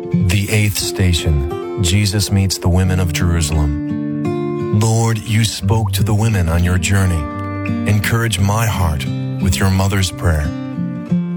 The 8th station, Jesus meets the women of Jerusalem. Lord, you spoke to the women on your journey. Encourage my heart with your mother's prayer.